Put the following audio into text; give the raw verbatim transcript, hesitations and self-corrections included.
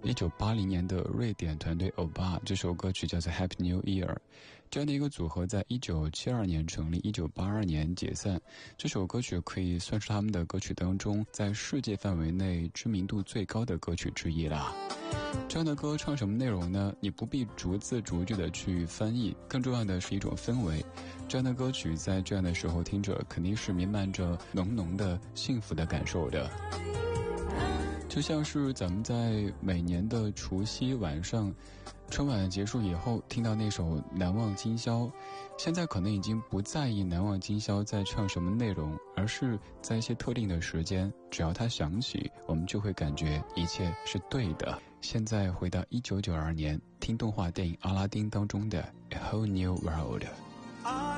一九八零年的瑞典团队欧巴，这首歌曲叫做 Happy New Year。 这样的一个组合在一九七二年成立，一九八二年解散。这首歌曲可以算是他们的歌曲当中在世界范围内知名度最高的歌曲之一啦。这样的歌唱什么内容呢？你不必逐字逐句的去翻译，更重要的是一种氛围。这样的歌曲在这样的时候听着，肯定是弥漫着浓浓的幸福的感受的。就像是咱们在每年的除夕晚上，春晚结束以后听到那首《难忘今宵》，现在可能已经不在意《难忘今宵》在唱什么内容，而是在一些特定的时间，只要它响起，我们就会感觉一切是对的。现在回到一九九二年，听动画电影《阿拉丁》当中的《A Whole New World》。